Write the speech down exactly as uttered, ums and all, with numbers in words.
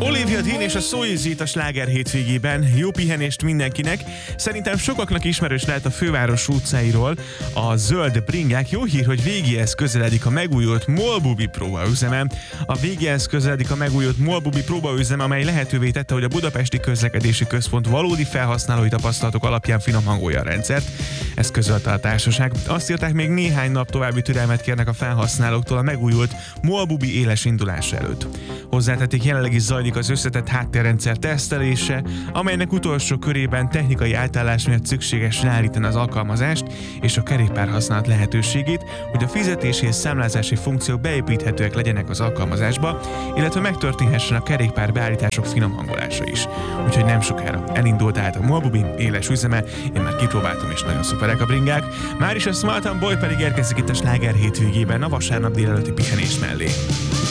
Olivia Dean és a So Easy itt a Sláger hétvégében. Jó pihenést mindenkinek. Szerintem sokaknak ismerős lehet a főváros utcáiról a zöld bringák. Jó hír, hogy végéhez közeledik a megújult Molbubi próbaüzeme. A végéhez közeledik a megújult Molbubi próbaüzeme, amely lehetővé tette, hogy a Budapesti Közlekedési Központ valódi felhasználói tapasztalatok alapján finom hangolja a rendszert. Ezt közölte a társaság. Azt írták, még néhány nap további türelmet kérnek a felhasználóktól a megújult Molbubi éles indulása előtt. Hozzátették, jelenleg is zajlik az összetett háttérrendszer tesztelése, amelynek utolsó körében technikai átállás miatt szükséges leállítani az alkalmazást és a kerékpár használat lehetőségét, hogy a fizetési és számlázási funkciók beépíthetőek legyenek az alkalmazásba, illetve megtörténhessen a kerékpár beállítások finom hangolása is. Úgyhogy nem sokára elindult át a Molbubi éles üzeme, én már kipróbáltam és nagyon szuperek a bringák. Már is a Smart Boy pedig érkezik itt a Sláger hétvégében a vasárnap délelőtti pihenés mellé.